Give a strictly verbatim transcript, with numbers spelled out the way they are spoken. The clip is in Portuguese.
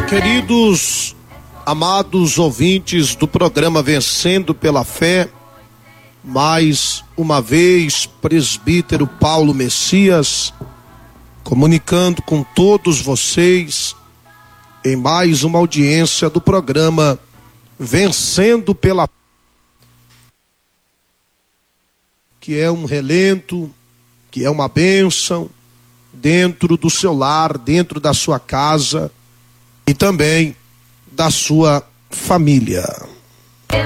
Queridos, amados ouvintes do programa Vencendo pela Fé, mais uma vez, presbítero Paulo Messias, comunicando com todos vocês em mais uma audiência do programa Vencendo pela Fé, que é um relento, que é uma bênção dentro do seu lar, dentro da sua casa e também da sua família.